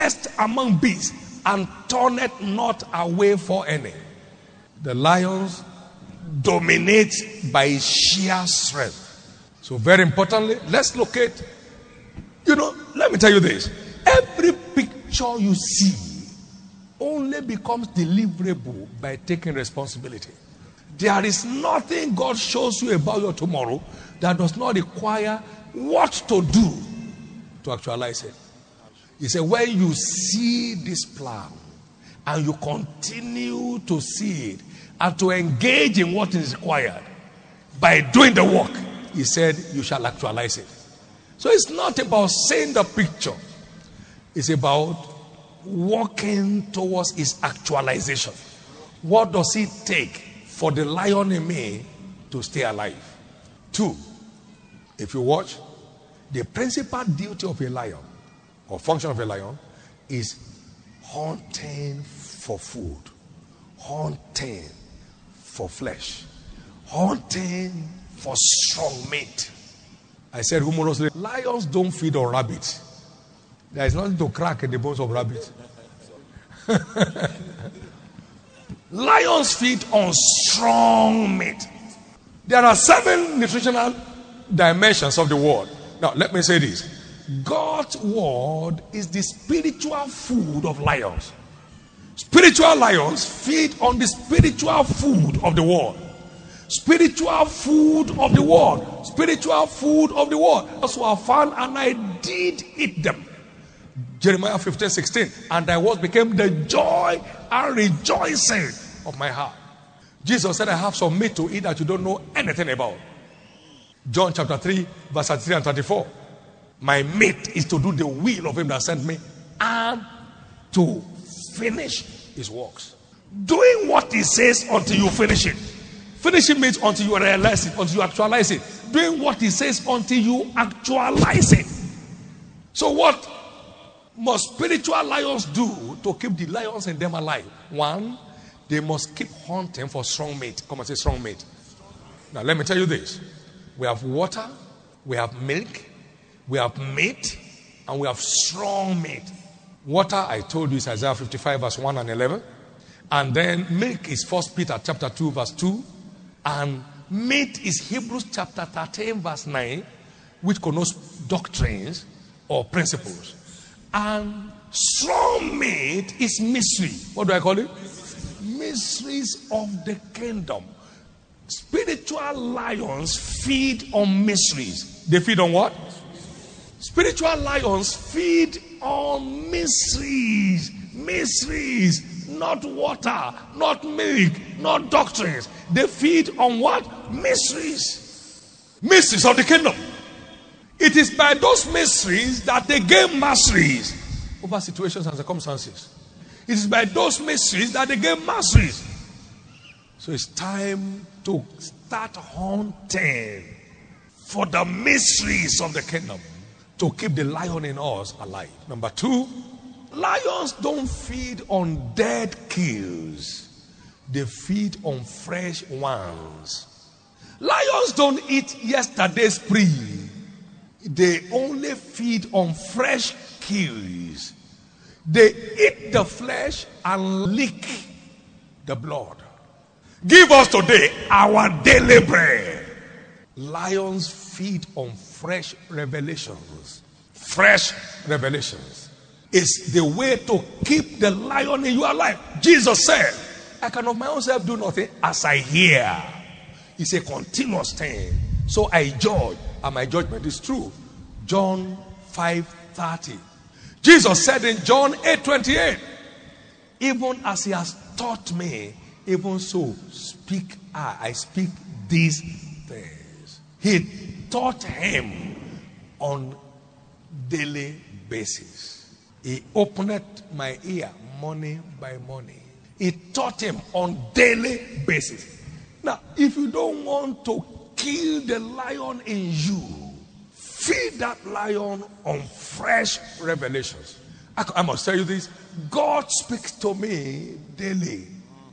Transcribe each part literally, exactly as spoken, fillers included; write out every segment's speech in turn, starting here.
best among beasts, and turneth not away for any. The lions dominate by sheer strength. So very importantly, let's locate, you know, let me tell you this. Every picture you see only becomes deliverable by taking responsibility. There is nothing God shows you about your tomorrow that does not require what to do to actualize it. He said, when you see this plan and you continue to see it and to engage in what is required by doing the work, he said, you shall actualize it. So it's not about seeing the picture. It's about walking towards its actualization. What does it take for the lion in me to stay alive? Two, if you watch, the principal duty of a lion or function of a lion is hunting for food, hunting for flesh, hunting for strong meat. I said humorously, lions don't feed on rabbits. There is nothing to crack in the bones of rabbits. Lions feed on strong meat. There are seven nutritional dimensions of the word. Now, let me say this. God's word is the spiritual food of lions. Spiritual lions feed on the spiritual food of the word. Spiritual food of the word. Spiritual food of the word. That's what I found, and I did eat them. Jeremiah fifteen sixteen. And thy words became the joy and rejoicing of my heart. Jesus said, I have some meat to eat that you don't know anything about. John chapter three, verse thirty-three and thirty-four. My meat is to do the will of him that sent me and to finish his works. Doing what he says until you finish it. Finishing means until you realize it, until you actualize it. Doing what he says until you actualize it. So what must spiritual lions do to keep the lions in them alive? One, they must keep hunting for strong meat. Come and say strong meat. Now let me tell you this. We have water, we have milk, we have meat, and we have strong meat. Water, I told you, is Isaiah fifty-five verse one and eleven. And then milk is First Peter chapter two verse two. And meat is Hebrews chapter thirteen verse nine, which connotes doctrines or principles. And strong meat is mystery. What do I call it? Mysteries of the kingdom. Spiritual lions feed on mysteries. They feed on what? Spiritual lions feed on mysteries. Mysteries. Not water, not milk, not doctrines. They feed on what? Mysteries. Mysteries of the kingdom. It is by those mysteries that they gain masteries over situations and circumstances. It is by those mysteries that they gain masteries. So it's time to start hunting for the mysteries of the kingdom to keep the lion in us alive. Number two, lions don't feed on dead kills. They feed on fresh ones. Lions don't eat yesterday's prey. They only feed on fresh kills. They eat the flesh and lick the blood. Give us today our daily bread. Lions feed on fresh revelations. Fresh revelations. It's the way to keep the lion in your life. Jesus said, I can of my own self do nothing as I hear. It's a continuous thing. So I judge, and my judgment is true. John five thirty. Jesus said in John eight twenty-eight, even as he has taught me, even so speak I. I speak these things. He taught him on daily basis. He opened my ear morning by morning. He taught him on daily basis. Now, if you don't want to kill the lion in you, feed that lion on fresh revelations. I, I must tell you this. God speaks to me daily.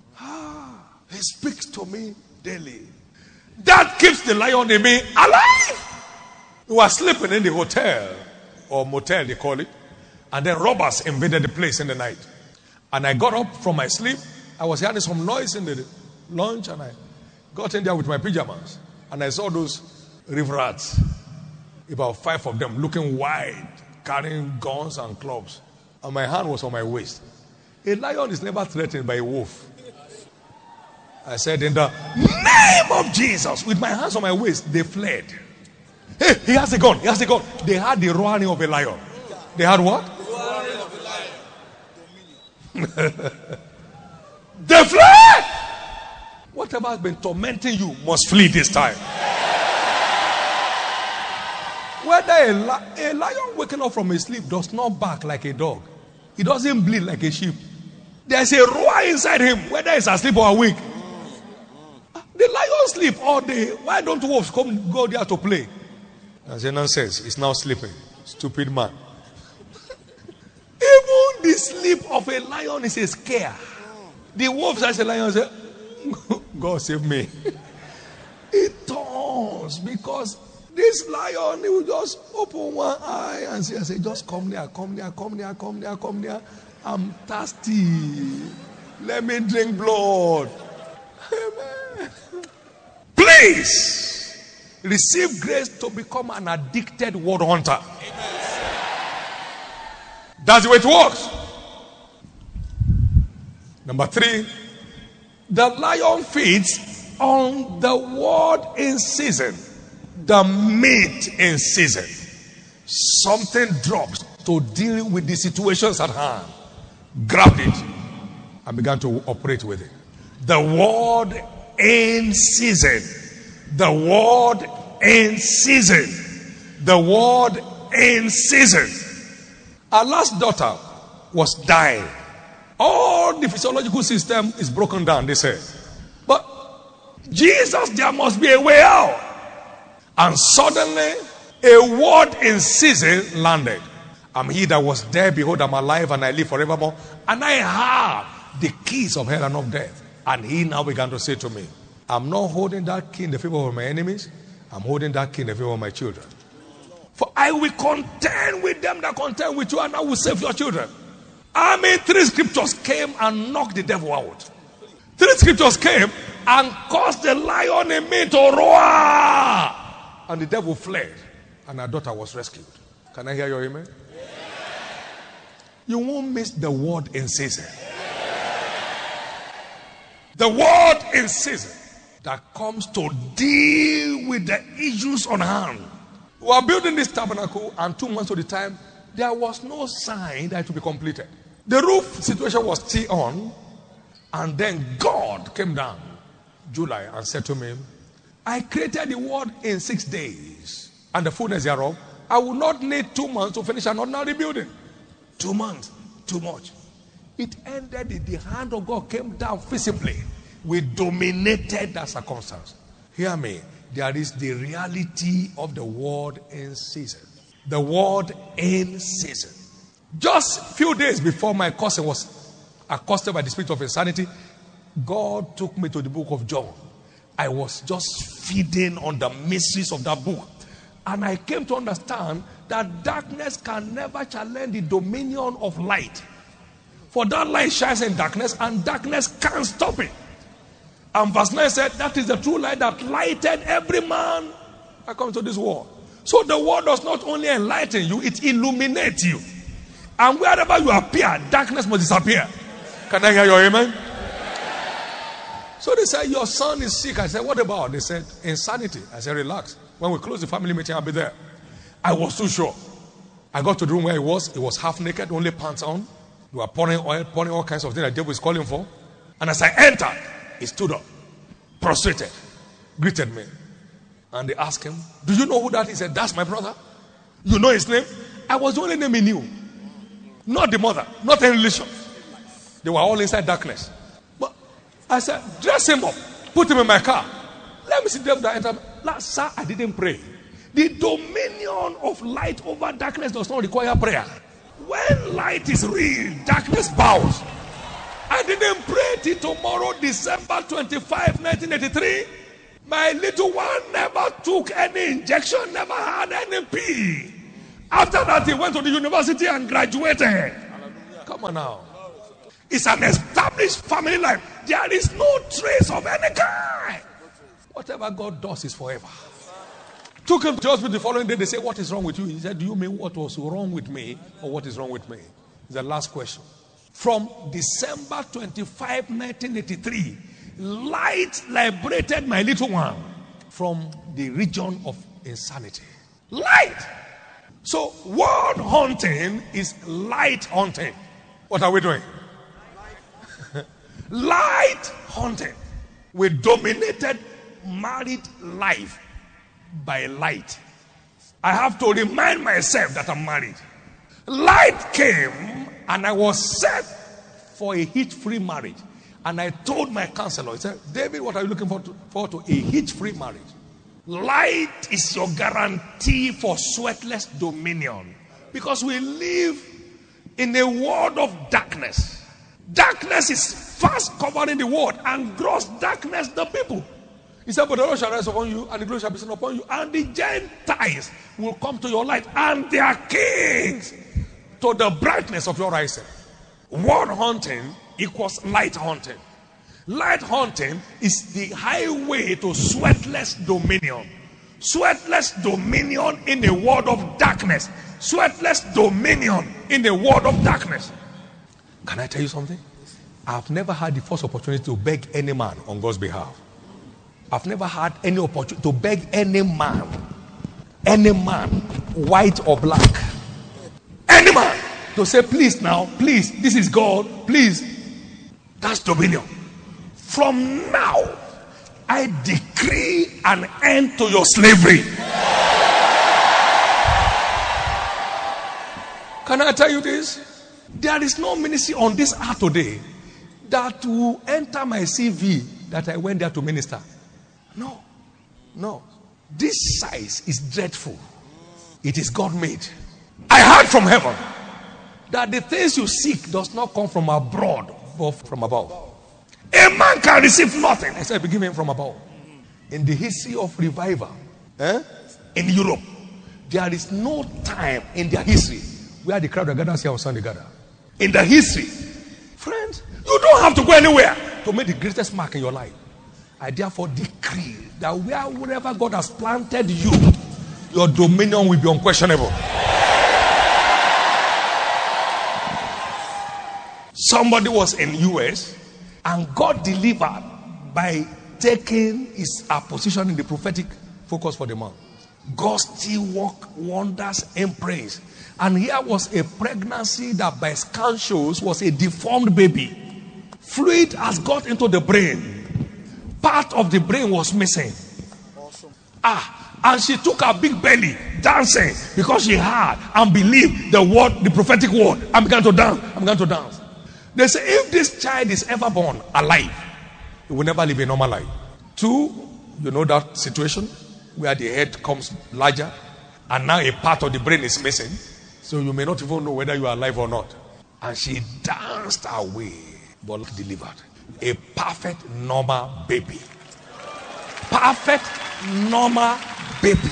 Ah, he speaks to me daily. That keeps the lion in me alive. You are sleeping in the hotel or motel, they call it. And then robbers invaded the place in the night. And I got up from my sleep. I was hearing some noise in the lounge, and I got in there with my pajamas. And I saw those river rats, about five of them, looking wide, carrying guns and clubs. And my hand was on my waist. A lion is never threatened by a wolf. I said, in the name of Jesus, with my hands on my waist, they fled. Hey, he has a gun, he has a gun. They had the roaring of a lion. They had what? The roaring of a lion. They fled! Whatever has been tormenting you must flee this time. Whether a, li- a lion waking up from his sleep does not bark like a dog. He doesn't bleed like a sheep. There's a roar inside him, whether he's asleep or awake. The lion sleep all day. Why don't wolves come go there to play? I say, nonsense. He's now sleeping. Stupid man. Even the sleep of a lion is a scare. The wolf says a lion say, God save me. It turns because this lion, he will just open one eye and say, I say, just come near, come near, come near, come near, come near. I'm thirsty. Let me drink blood. Amen. Please receive grace to become an addicted word hunter. Amen. That's the way it works. Number three, the lion feeds on the word in season, the meat in season. Something drops to deal with the situations at hand. Grabbed it and began to operate with it. The word in season. The word in season. The word in season. Our last daughter was dying. All the physiological system is broken down, they said. But Jesus, there must be a way out. And suddenly, a word in season landed. I'm he that was there, behold, I'm alive, and I live forevermore. And I have the keys of hell and of death. And he now began to say to me, I'm not holding that key in the favor of my enemies. I'm holding that key in the favor of my children. For I will contend with them that contend with you, and I will save your children. I mean, three scriptures came and knocked the devil out. Three scriptures came and caused the lion in me to roar. And the devil fled. And our daughter was rescued. Can I hear your amen? Yeah. You won't miss the word in season. The word in season that comes to deal with the issues on hand. We are building this tabernacle, and two months of the time, there was no sign that it would be completed. The roof situation was still on, and then God came down July and said to me, I created the world in six days, and the fullness thereof. I will not need two months to finish an ordinary building. Two months, too much. It ended in the hand of God came down visibly. We dominated that circumstance. Hear me. There is the reality of the word in season. The word in season. Just a few days before my cousin was accosted by the spirit of insanity, God took me to the book of John. I was just feeding on the mysteries of that book. And I came to understand that darkness can never challenge the dominion of light. For that light shines in darkness, and darkness can't stop it. And verse nine said, that is the true light that lighted every man that comes to this world. So the word does not only enlighten you, it illuminates you. And wherever you appear, darkness must disappear. Can I hear your amen? So they said, your son is sick. I said, what about? They said, insanity. I said, relax. When we close the family meeting, I'll be there. I was too sure. I got to the room where he was. He was half naked, only pants on. They were pouring oil, pouring all kinds of things that the devil is calling for. And as I entered, he stood up, prostrated, greeted me. And they asked him, do you know who that is? He said, that's my brother. You know his name? I was the only name he knew. Not the mother, not any relation. They were all inside darkness. But I said, dress him up, put him in my car. Let me see them that enter. Last, sir, I didn't pray. The dominion of light over darkness does not require prayer. When light is real, darkness bows. I didn't pray till tomorrow, December twenty-fifth, nineteen eighty-three. My little one never took any injection, never had any pee. After that, he went to the university and graduated. Hallelujah. Come on now. It's an established family life. There is no trace of any kind. Whatever God does is forever. Took him to the hospital the following day. They say, what is wrong with you? He said, do you mean what was wrong with me or what is wrong with me? It's the last question. From December twenty-fifth, nineteen eighty-three, light liberated my little one from the region of insanity. Light. So word hunting is light hunting. What are we doing? Light hunting. We dominated married life by light. I have to remind myself that I'm married. Light came and I was set for a hitch-free marriage. And I told my counselor, he said, David, what are you looking for to, for to a hitch-free marriage? Light is your guarantee for sweatless dominion. Because we live in a world of darkness. Darkness is fast covering the world and gross darkness the people. He said, but the Lord shall rise upon you and the glory shall be seen upon you. And the Gentiles will come to your light and their kings to the brightness of your rising. Word hunting equals light hunting. Light hunting is the highway to sweatless dominion. Sweatless dominion in a world of darkness. Sweatless dominion in a world of darkness. Can I tell you something? I've never had the first opportunity to beg any man on God's behalf. I've never had any opportunity to beg any man, any man, white or black, any man, to say, please now, please, this is God, please. That's dominion. From now, I decree an end to your slavery. Can I tell you this? There is no ministry on this earth today that will enter my C V that I went there to minister. No. No. This size is dreadful. It is God made. I heard from heaven that the things you seek does not come from abroad but from above. A man can receive nothing except be given from above. In the history of revival, eh, in Europe, there is no time in their history where the crowd that gathers here on Sunday gather. In the history, friends, you don't have to go anywhere to make the greatest mark in your life. I therefore decree that wherever God has planted you, your dominion will be unquestionable. Somebody was in U S and God delivered by taking his uh, position in the prophetic focus for the month. God still work wonders in praise. And here was a pregnancy that by scan shows was a deformed baby. Fluid has got into the brain. Part of the brain was missing. Awesome. Ah, and she took her big belly dancing because she heard and believed the word, the prophetic word, and began to dance. And began to dance. They say if this child is ever born alive, he will never live a normal life. Two, you know that situation where the head comes larger and now a part of the brain is missing. So you may not even know whether you are alive or not. And she danced away, but delivered a perfect normal baby. Perfect normal baby.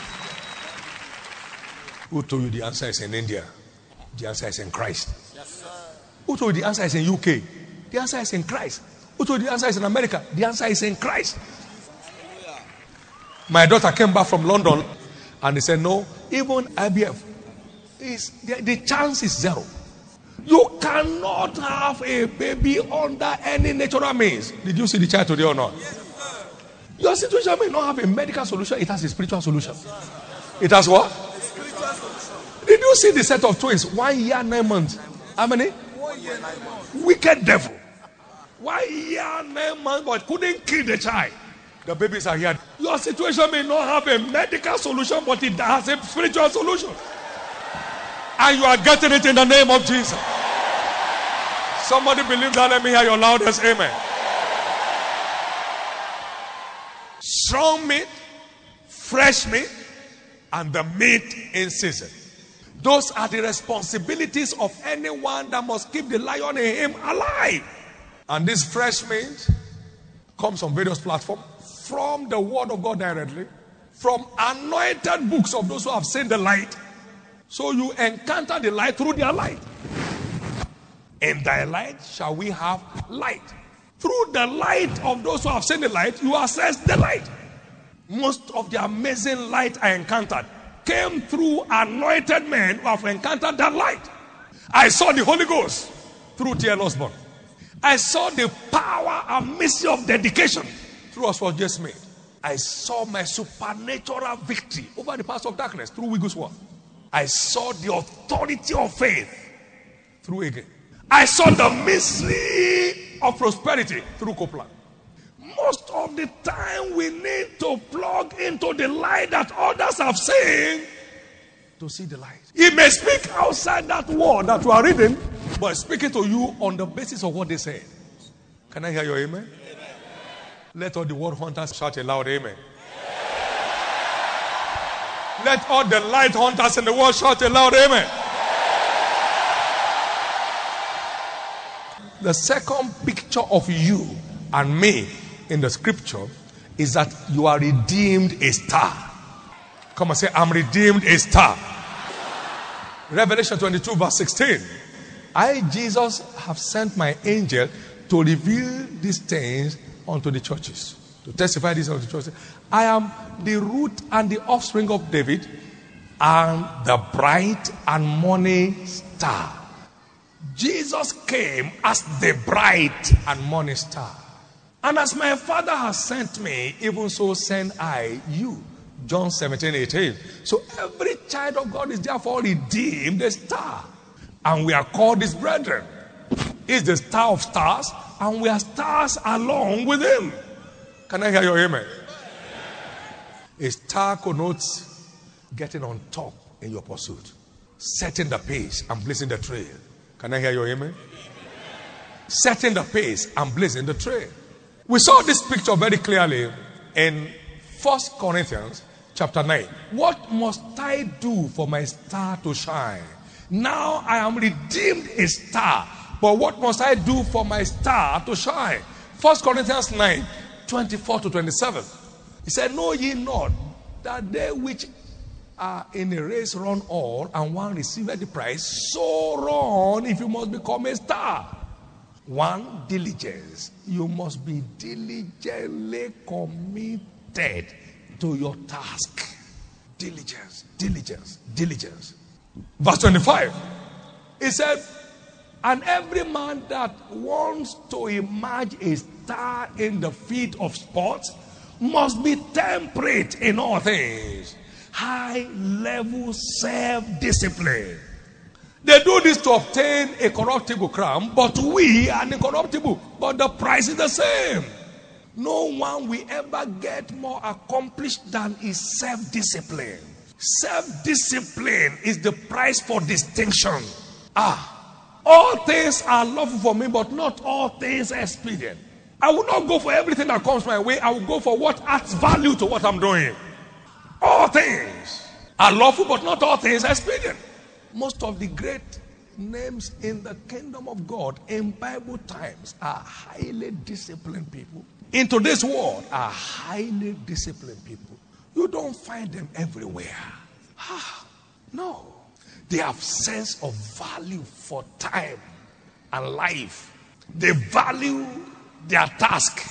Who told you the answer is in India? The answer is in Christ. Yes, sir. Who told you the answer is in U K? The answer is in Christ. Who told you the answer is in America? The answer is in Christ. My daughter came back from London and they said, no, even I V F, is the, the chance is zero. You cannot have a baby under any natural means. Did you see the child today or not? Yes, sir. Your situation may not have a medical solution. It has a spiritual solution. Yes, yes, it has what? A spiritual solution. Did you see the set of twins? One year, nine months. How many? One year, nine months. Wicked devil. One year, nine months, but couldn't kill the child. The babies are here. Your situation may not have a medical solution, but it has a spiritual solution. And you are getting it in the name of Jesus. Somebody believe that? Let me hear your loudest amen. Strong meat, fresh meat, and the meat in season. Those are the responsibilities of anyone that must keep the lion in him alive. And this fresh meat comes on various platforms, from the word of God directly, from anointed books of those who have seen the light, So you encounter the light through their light. In thy light shall we have light. Through the light of those who have seen the light, you access the light. Most of the amazing light I encountered came through anointed men who have encountered that light. I saw the Holy Ghost through T L Osborne. I saw the power and mystery of dedication through Oswald J. Smith. I saw my supernatural victory over the powers of darkness through Wigglesworth. I saw the authority of faith through Again. I saw the mystery of prosperity through Copeland. Most of the time we need to plug into the light that others have seen to see the light. He may speak outside that word that you are reading, but speaking to you on the basis of what they said. Can I hear your amen? Amen. Let all the word hunters shout a loud amen. Amen. Let all the light hunters in the world shout a loud amen. The second picture of you and me in the scripture is that you are redeemed a star. Come and say, I'm redeemed a star. Revelation twenty-two verse sixteen. I, Jesus, have sent my angel to reveal these things unto the churches. To testify this unto the churches. I am the root and the offspring of David and the bright and morning star. Jesus came as the bright and morning star. And as my Father has sent me, even so send I you. John seventeen eighteen. So every child of God is therefore redeemed a star. And we are called his brethren. He's the star of stars, and we are stars along with him. Can I hear your amen? A star connotes getting on top in your pursuit, setting the pace and blazing the trail. Can I hear your amen? Setting the pace and blazing the trail. We saw this picture very clearly in First Corinthians chapter nine. What must I do for my star to shine? Now I am redeemed a star. But what must I do for my star to shine? First Corinthians nine, twenty-four to twenty-seven. He said, know ye not that they which are in a race run all, and one receiveth the prize, so run if you must become a star. One, diligence. You must be diligently committed to your task. Diligence, diligence, diligence. Verse twenty-five. He said, and every man that wants to emerge a star in the field of sports must be temperate in all things. High level self-discipline. They do this to obtain a corruptible crown, but we are incorruptible. But the price is the same. No one will ever get more accomplished than his self-discipline. Self-discipline is the price for distinction. Ah, all things are lawful for me, but not all things are expedient. I will not go for everything that comes my way. I will go for what adds value to what I'm doing. All things are lawful, but not all things are expedient. Most of the great names in the kingdom of God in Bible times are highly disciplined people. In today's world are highly disciplined people. You don't find them everywhere. Ah, no. They have sense of value for time and life. They value their task.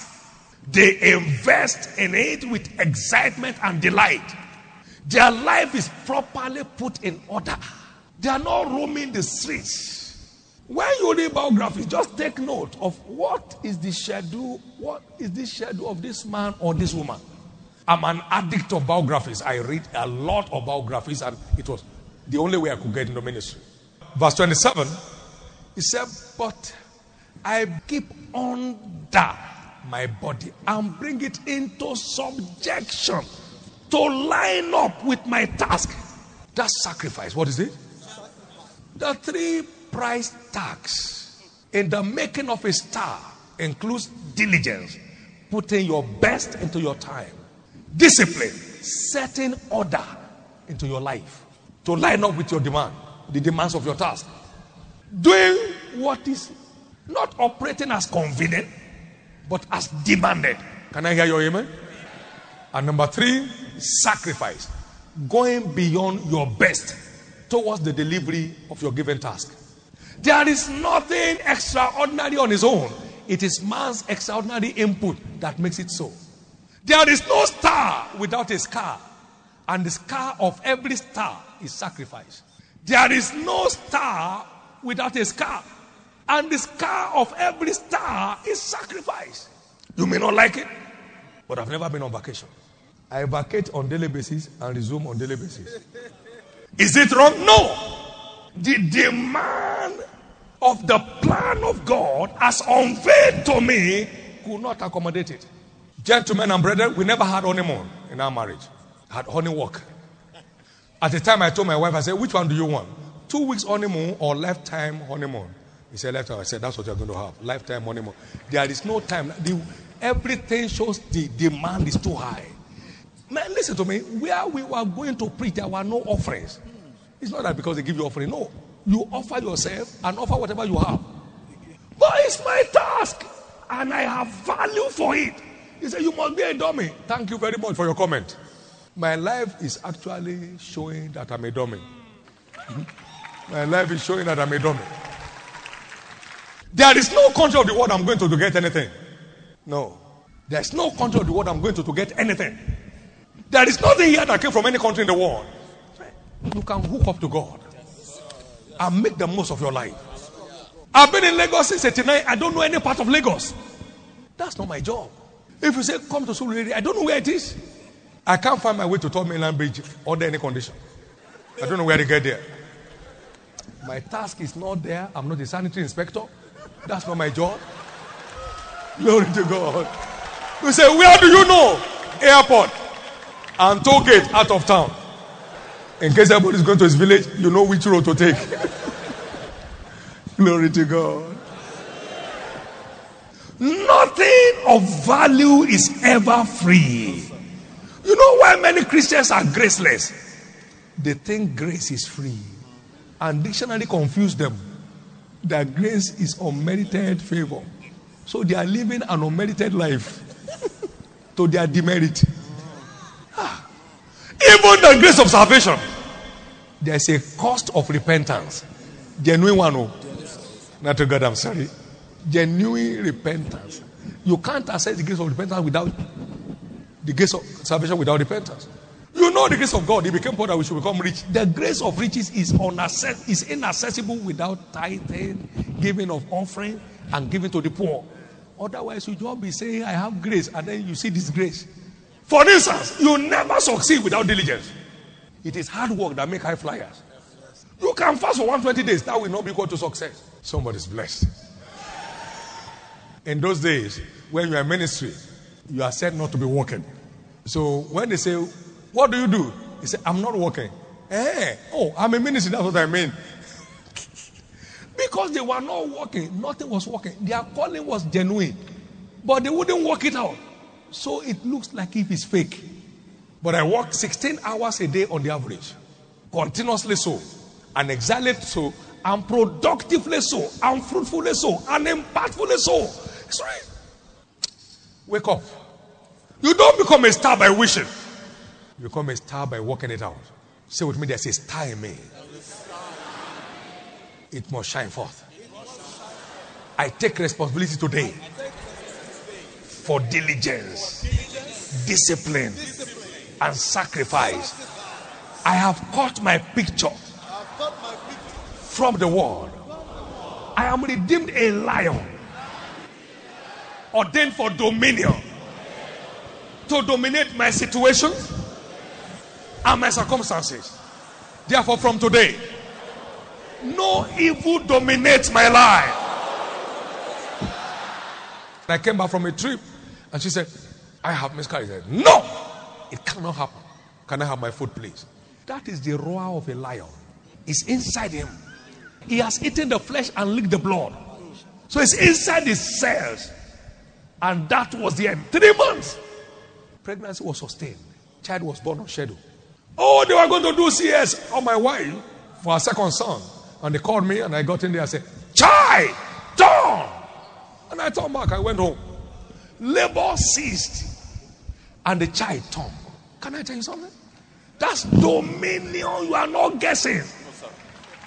They invest in it with excitement and delight. Their life is properly put in order. They are not roaming the streets. When you read biographies, just take note of what is the schedule, what is the schedule of this man or this woman. I'm an addict of biographies. I read a lot of biographies, and it was the only way I could get into ministry. Verse twenty-seven, he said, but I keep under my body and bring it into subjection to line up with my task. That's sacrifice. What is it? The three price tags in the making of a star includes diligence, putting your best into your time, discipline, setting order into your life to line up with your demand, the demands of your task, doing what is not operating as convenient but as demanded. Can I hear your amen? And number three, sacrifice, going beyond your best towards the delivery of your given task. There is nothing extraordinary on its own. It is man's extraordinary input that makes it so. There is no star without a scar, and the scar of every star is sacrifice. There is no star without a scar, and the scar of every star is sacrifice. You may not like it, but I've never been on vacation. I vacate on daily basis and resume on daily basis. Is it wrong? No. The demand of the plan of God as unveiled to me could not accommodate it. Gentlemen and brethren, we never had honeymoon in our marriage. Had honey walk. At the time I told my wife, I said, which one do you want? Two weeks honeymoon or lifetime honeymoon? He said, lifetime. I said, that's what you're going to have. Lifetime honeymoon. There is no time. The, everything shows the demand is too high. Man, listen to me. Where we were going to preach, there were no offerings. It's not that because they give you offering. No. You offer yourself and offer whatever you have. But it's my task. And I have value for it. He said, you must be a dummy. Thank you very much for your comment. My life is actually showing that I'm a dummy. My life is showing that I'm a dummy. There is no country of the world I'm going to to get anything. No. There's no country of the world I'm going to to get anything. There is nothing here that came from any country in the world. You can hook up to God and make the most of your life. I've been in Lagos since eighty-nine. I don't know any part of Lagos. That's not my job. If you say, come to Surulere, I don't know where it is. I can't find my way to Third Mainland Bridge under any condition. I don't know where to get there. My task is not there. I'm not a sanitary inspector. That's not my job. Glory to God. You say, where do you know? Airport and toll gate out of town. In case everybody is going to his village, you know which road to take. Glory to God. Nothing of value is ever free. You know why many Christians are graceless? They think grace is free. And dictionary confuse them that grace is unmerited favor. So they are living an unmerited life to their demerit. Ah. Even the grace of salvation, there's a cost of repentance. Genuine one, oh. Not to God, I'm sorry. Genuine repentance. You can't access the grace of repentance without the grace of salvation without repentance. You know the grace of God. He became poor that we should become rich. The grace of riches is unaccess- is inaccessible without tithing, giving of offering, and giving to the poor. Otherwise, you just be saying, I have grace, and then you see disgrace. For instance, you never succeed without diligence. It is hard work that makes high flyers. You can fast for one hundred twenty days. That will not be equal to success. Somebody's blessed. In those days, when you are in ministry, you are said not to be working. So when they say, what do you do? He said, I'm not working. Eh, oh, I'm a ministry. That's what I mean. Because they were not working, nothing was working. Their calling was genuine, but they wouldn't work it out. So it looks like if it's fake. But I work sixteen hours a day on the average, continuously so, and exactly so, and productively so, and fruitfully so, and impactfully so. It's right. Wake up. You don't become a star by wishing. You become a star by working it out. Say with me, there's a star in me. It must shine forth. I take responsibility today for diligence, discipline, and sacrifice. I have caught my picture from the world. I am redeemed a lion, ordained for dominion, to dominate my situation and my circumstances. Therefore, from today, no evil dominates my life. I came back from a trip and she said, I have miscarriage. I said, no, it cannot happen. Can I have my food, please? That is the roar of a lion. It's inside him. He has eaten the flesh and licked the blood. So it's inside his cells. And that was the end. Three months. Pregnancy was sustained. Child was born on schedule. Oh, they were going to do C S on my wife for our second son. And they called me and I got in there and said, child, turn. And I turned back. I went home. Labor ceased. And the child turned. Can I tell you something? That's dominion. You are not guessing.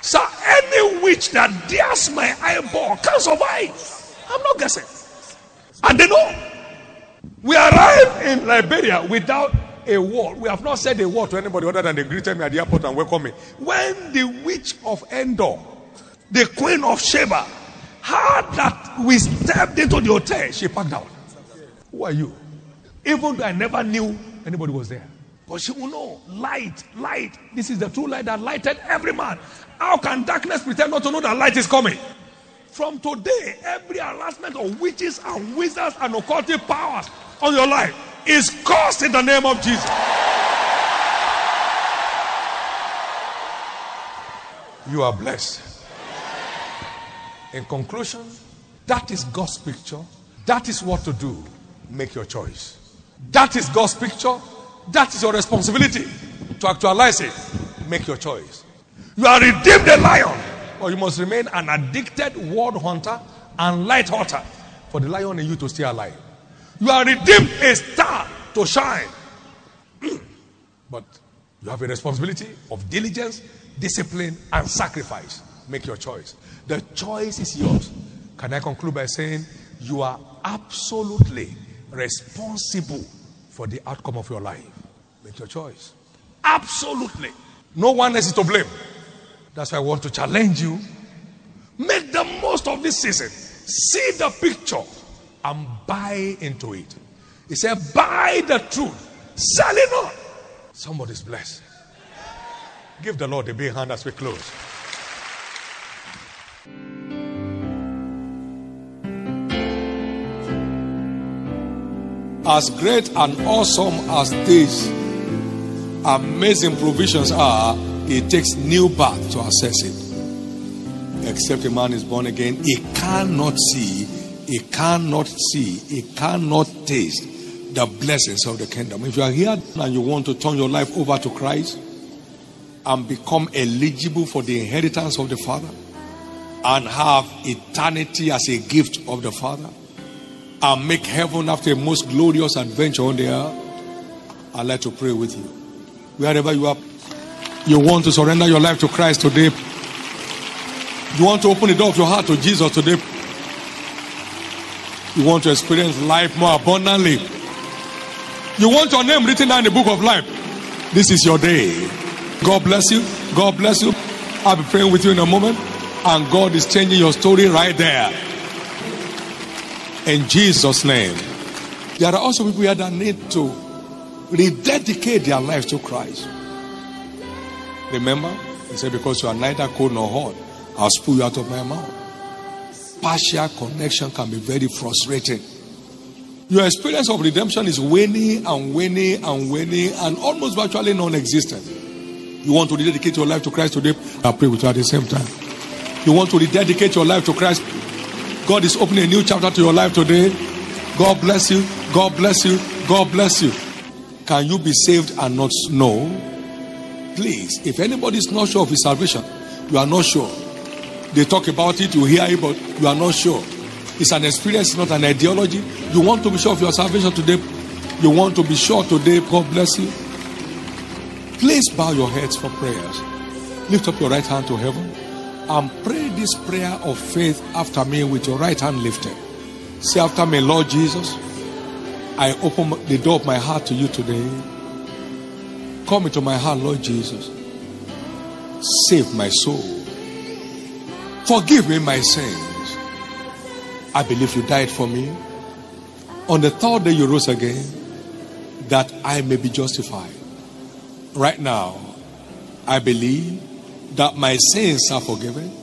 So any witch that dares my eyeball can survive. I'm not guessing. And they know. We arrived in Liberia without a word. We have not said a word to anybody other than they greeted me at the airport and welcomed me. When the witch of Endor, the queen of Sheba, heard that we stepped into the hotel, she packed out. Who are you? Even though I never knew anybody was there. But she will know. Light, light. This is the true light that lighted every man. How can darkness pretend not to know that light is coming? From today, every harassment of witches and wizards and occultic powers on your life is cursed in the name of Jesus. You are blessed. In conclusion, that is God's picture. That is what to do. Make your choice. That is God's picture. That is your responsibility to actualize it. Make your choice. You are redeemed a lion, or you must remain an addicted world hunter and light hunter for the lion in you to stay alive. You are redeemed a star to shine. But you have a responsibility of diligence, discipline, and sacrifice. Make your choice. The choice is yours. Can I conclude by saying you are absolutely responsible for the outcome of your life? Make your choice. Absolutely. No one else is to blame. That's why I want to challenge you. Make the most of this season. See the picture and buy into it. He said, buy the truth. Sell it not. Somebody's blessed. Give the Lord a big hand as we close. As great and awesome as these amazing provisions are, it takes new birth to access it. Except a man is born again, he cannot see, he cannot see, he cannot taste the blessings of the kingdom. If you are here and you want to turn your life over to Christ and become eligible for the inheritance of the Father and have eternity as a gift of the Father and make heaven after a most glorious adventure on the earth, I'd like to pray with you. Wherever you are, you want to surrender your life to Christ today. You want to open the door of your heart to Jesus today. You want to experience life more abundantly. You want your name written down in the book of life. This is your day. God bless you. God bless you. I'll be praying with you in a moment. And God is changing your story right there. In Jesus' name. There are also people here that need to rededicate their lives to Christ. Remember, he said, because you are neither cold nor hot, I'll spew you out of my mouth. Partial connection can be very frustrating. Your experience of redemption is waning and waning and waning and almost virtually non-existent. You want to rededicate your life to Christ today? I'll pray with you at the same time. You want to rededicate your life to Christ? God is opening a new chapter to your life today. God bless you. God bless you. God bless you. Can you be saved and not know? Please, if anybody is not sure of his salvation, you are not sure. They talk about it, you hear it, but you are not sure. It's an experience, not an ideology. You want to be sure of your salvation today. You want to be sure today. God bless you. Please bow your heads for prayers. Lift up your right hand to heaven and pray this prayer of faith after me with your right hand lifted. Say after me, Lord Jesus, I open the door of my heart to you today. Come into my heart, Lord Jesus. Save my soul. Forgive me my sins. I believe you died for me. On the third day you rose again, that I may be justified. Right now, I believe that my sins are forgiven.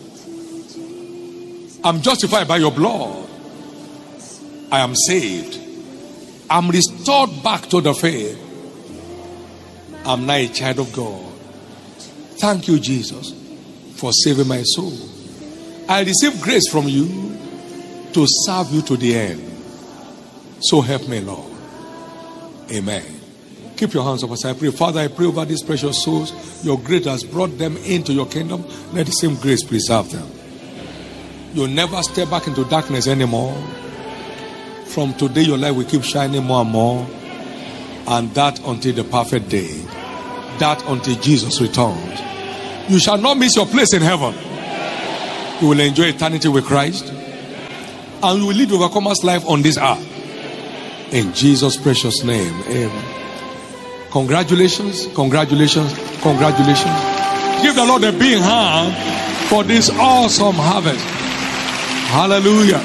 I'm justified by your blood. I am saved. I'm restored back to the faith. I'm now a child of God. Thank you, Jesus, for saving my soul. I receive grace from you to serve you to the end. So help me, Lord. Amen. Keep your hands up as I pray. Father, I pray over these precious souls. Your grace has brought them into your kingdom. Let the same grace preserve them. You'll never step back into darkness anymore. From today, your light will keep shining more and more. And that until the perfect day. That until Jesus returns. You shall not miss your place in heaven. You will enjoy eternity with Christ. And you will live overcomer's life on this earth. In Jesus' precious name. Amen. Congratulations, congratulations, congratulations. Give the Lord a big hand for this awesome harvest. Hallelujah.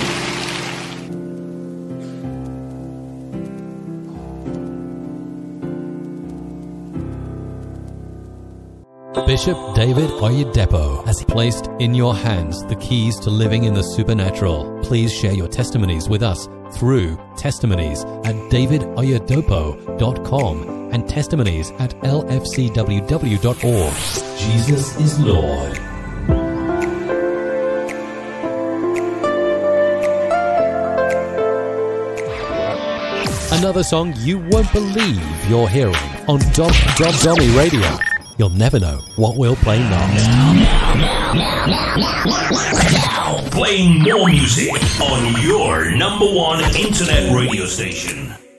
Bishop David Oyedepo has placed in your hands the keys to living in the supernatural. Please share your testimonies with us through testimonies at david oyedepo dot com and testimonies at l f c w w dot org. Jesus is Lord. Another song you won't believe you're hearing on Dom Dom Dummy Radio. You'll never know what we'll play next. Now, playing more music on your number one internet radio station.